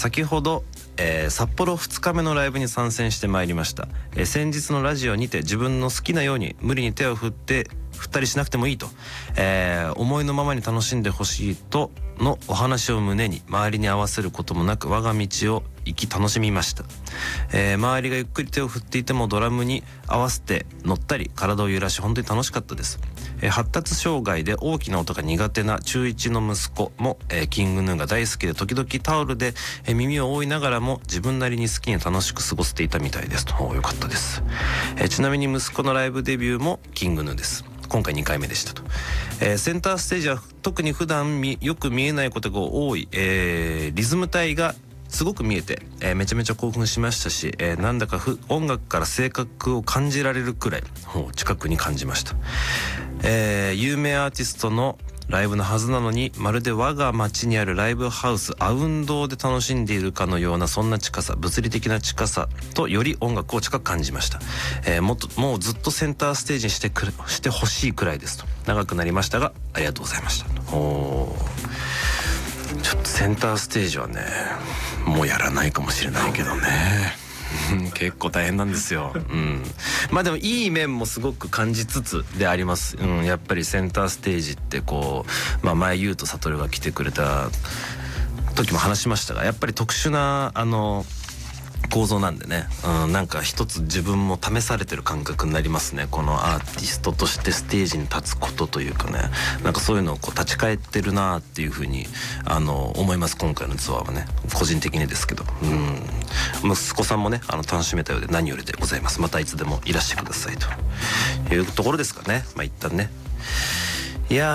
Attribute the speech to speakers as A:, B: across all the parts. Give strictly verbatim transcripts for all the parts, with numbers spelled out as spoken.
A: 先ほど、えー、札幌ふつかめのライブに参戦してまいりました、えー、先日のラジオにて自分の好きなように無理に手を振って振ったりしなくてもいいと、えー、思いのままに楽しんでほしいとのお話を胸に周りに合わせることもなく我が道を行き楽しみました、えー、周りがゆっくり手を振っていてもドラムに合わせて乗ったり体を揺らし本当に楽しかったです、えー、発達障害で大きな音が苦手な中いちの息子も、えー、キングヌーが大好きで時々タオルで、えー、耳を覆いながらも自分なりに好きに楽しく過ごせていたみたいですと。よかったです、えー、ちなみに息子のライブデビューもキングヌーです。今回にかいめでしたと、えー、センターステージは特に普段みよく見えないことが多い、えー、リズム体がすごく見えて、えー、めちゃめちゃ興奮しましたし、えー、なんだかふ音楽から性格を感じられるくらい近くに感じました、えー、有名アーティストのライブのはずなのにまるで我が町にあるライブハウスアウンドで楽しんでいるかのようなそんな近さ、物理的な近さとより音楽を近く感じました、えー、もっともうずっとセンターステージにしてくしてほしいくらいですと。長くなりましたがありがとうございました。おー、ちょっとセンターステージはねもうやらないかもしれないけどね結構大変なんですよ、うん、まあでもいい面もすごく感じつつであります、うん、やっぱりセンターステージってこう、まあ、前優斗悟が来てくれた時も話しましたがやっぱり特殊なあの構造なんでね、うん、なんか一つ自分も試されてる感覚になりますね。このアーティストとしてステージに立つことというかね、なんかそういうのをこう立ち返ってるなっていうふうにあの思います。今回のツアーはね個人的にですけど、うん、息子さんもねあの楽しめたようで何よりでございます。またいつでもいらしてくださいというところですかね。まあ一旦ね、いや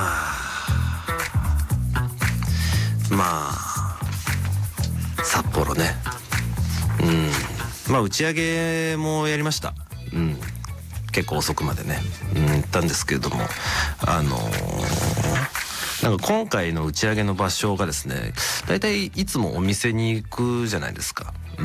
A: まあ札幌ね、うん、まあ打ち上げもやりました、うん、結構遅くまでね、うん、行ったんですけれどもあのー、なんか今回の打ち上げの場所がですねだいたいいつもお店に行くじゃないですか、うん、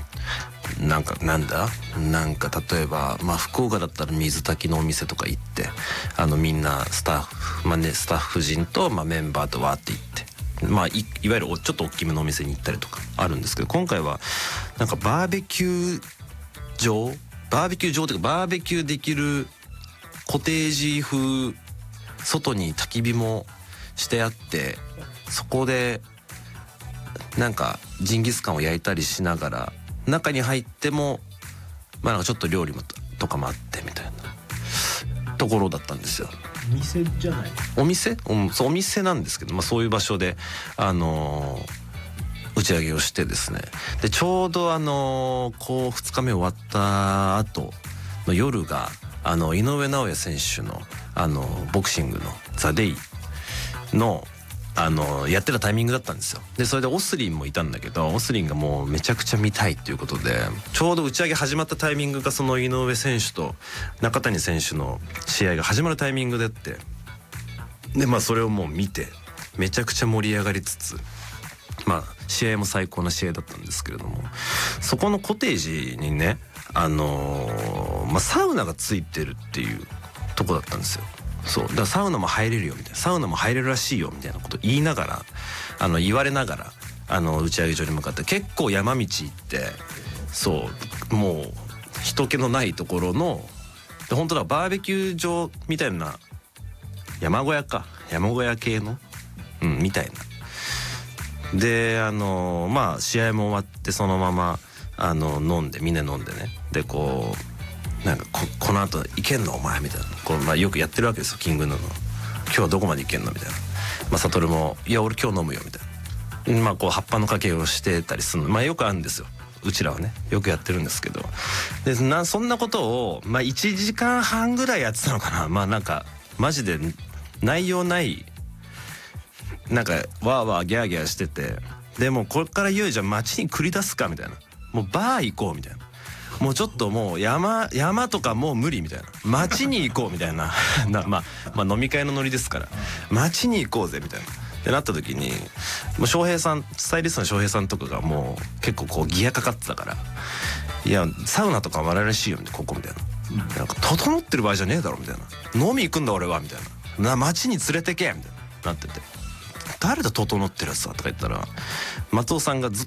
A: なんかなんだなんか例えば、まあ、福岡だったら水炊きのお店とか行ってあのみんなスタッフ、まあね、スタッフ陣と、まあ、メンバーとわーって行ってまあ、い, いわゆるちょっと大きめのお店に行ったりとかあるんですけど今回はなんかバーベキュー場バーベキュー場というかバーベキューできるコテージ風外に焚き火もしてあってそこでなんかジンギスカンを焼いたりしながら中に入ってもまあなんかちょっと料理もとかもあってみたいなところだったんですよ。
B: お店じゃない
A: お店、うん、そうお店なんですけど、まあ、そういう場所で、あのー、打ち上げをしてですねでちょうど、あのー、こうふつかめ終わった後の夜があの井上尚弥選手の、あのー、ボクシングのザ・デイのあのやってたタイミングだったんですよ。でそれでオスリンもいたんだけどオスリンがもうめちゃくちゃ見たいっていうことでちょうど打ち上げ始まったタイミングがその井上選手と中谷選手の試合が始まるタイミングでってでまあそれをもう見てめちゃくちゃ盛り上がりつつまあ試合も最高な試合だったんですけれどもそこのコテージにねあのー、まあサウナがついてるっていうとこだったんですよ。そうだからサウナも入れるよみたいなサウナも入れるらしいよみたいなこと言いながらあの言われながらあの打ち上げ場に向かって結構山道行ってそうもう人気のないところので本当だバーベキュー場みたいな山小屋か山小屋系のうんみたいなであのまあ試合も終わってそのままあの飲んでみんな飲んでねでこうなんか こ, この後行けんのお前みたいなこう、まあ、よくやってるわけですよキングヌーの今日はどこまで行けんのみたいなまあ悟もいや俺今日飲むよみたいなまあこう葉っぱのかけをしてたりするのまあよくあるんですようちらはねよくやってるんですけどでなそんなことをまあいちじかんはんぐらいやってたのかなまあなんかマジで内容ないなんかわーわーギャーギャーしててでもこれからいよいよじゃあ街に繰り出すかみたいなもうバー行こうみたいなもうちょっともう山山とかもう無理みたいな街に行こうみたいなな、まあ、まあ飲み会のノリですから街に行こうぜみたいなってなった時にもう翔平さんスタイリストの翔平さんとかがもう結構こうギアかかってたからいやサウナとかもあるらしいよみたいなここみたいな、うん、なんか整ってる場合じゃねえだろみたいな飲み行くんだ俺はみたいなな街に連れてけみたいななってて誰だ整ってるやつだとか言ったら松尾さんがずっ